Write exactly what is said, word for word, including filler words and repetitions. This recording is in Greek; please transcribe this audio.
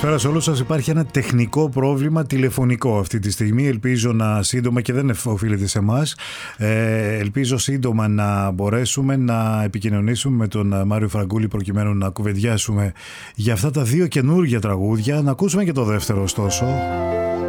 Καλησπέρα σε όλους σας. Υπάρχει ένα τεχνικό πρόβλημα τηλεφωνικό αυτή τη στιγμή. Ελπίζω να σύντομα, και δεν οφείλεται σε εμάς, ε, ελπίζω σύντομα να μπορέσουμε να επικοινωνήσουμε με τον Μάριο Φραγκούλη προκειμένου να κουβεντιάσουμε για αυτά τα δύο καινούργια τραγούδια. Να ακούσουμε και το δεύτερο ωστόσο.